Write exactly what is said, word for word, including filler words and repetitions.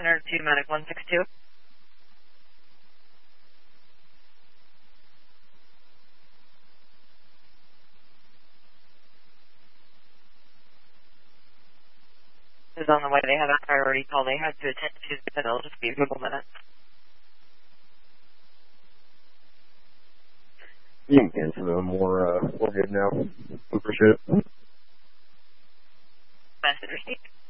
Center to Medic one six two. Is on the way. They have a priority call they had to attend to, but it'll just be a couple minutes. You can cancel them. We're, uh, we're good now. Appreciate it. Message received.